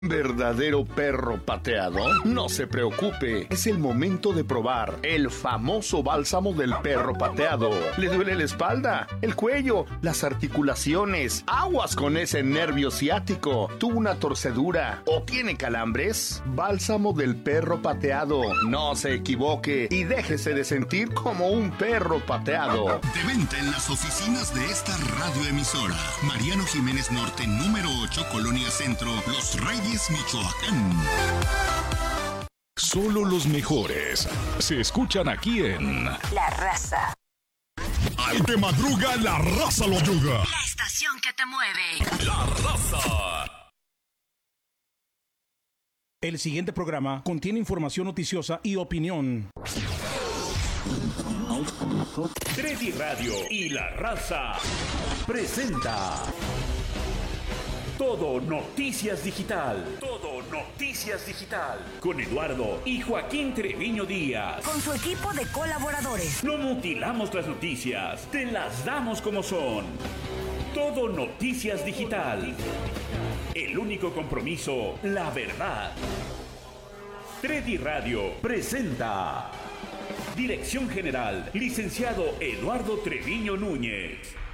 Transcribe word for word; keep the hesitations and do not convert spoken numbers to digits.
¿Verdadero perro pateado? No se preocupe, es el momento de probar el famoso bálsamo del perro pateado. ¿Le duele la espalda, el cuello, las articulaciones? Aguas con ese nervio ciático. ¿Tuvo una torcedura o tiene calambres? Bálsamo del perro pateado. No se equivoque y déjese de sentir como un perro pateado. De venta en las oficinas de esta radioemisora. Mariano Jiménez Norte, número ocho, Colonia Centro, Los Reyes, Michoacán. Solo los mejores se escuchan aquí en La Raza. Al que madruga, la raza lo yuga. La estación que te mueve. La Raza. El siguiente programa contiene información noticiosa y opinión. Treddy Radio y La Raza presenta Todo Noticias Digital. Todo Noticias Digital. Con Eduardo y Joaquín Treviño Díaz. Con su equipo de colaboradores. No mutilamos las noticias, te las damos como son. Todo Noticias Digital. El único compromiso, la verdad. Treddy Radio presenta. Dirección General, licenciado Eduardo Treviño Núñez.